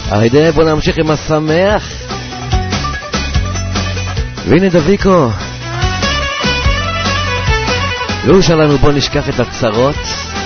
הידי, בוא נמשיך עם השמח. והנה דוויקו. והוא שלנו, בוא נשכח את הצרות.